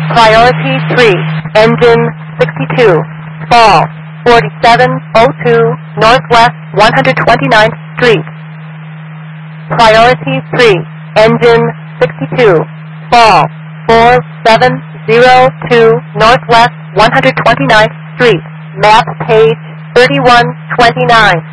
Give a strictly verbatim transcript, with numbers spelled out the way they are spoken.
Priority three, engine sixty-two, fall forty-seven oh two Northwest one hundred twenty-ninth Street. Priority three, engine sixty-two, fall four seven oh two Northwest one hundred twenty-ninth Street. Map page thirty-one twenty-nine.